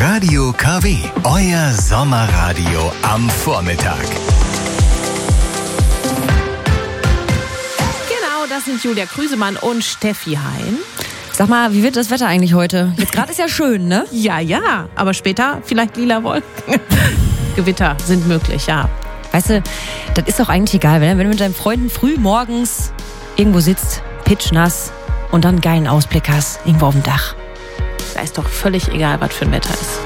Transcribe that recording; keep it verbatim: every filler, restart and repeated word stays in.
Radio K W, euer Sommerradio am Vormittag. Genau, das sind Julia Krüsemann und Steffi Hein. Sag mal, wie wird das Wetter eigentlich heute? Jetzt gerade ist ja schön, ne? Ja, ja, aber später vielleicht lila Wolken. Gewitter sind möglich, ja. Weißt du, das ist doch eigentlich egal, wenn du mit deinen Freunden früh morgens irgendwo sitzt, pitschnass und dann einen geilen Ausblick hast, irgendwo auf dem Dach. Da ist doch völlig egal, was für ein Wetter ist.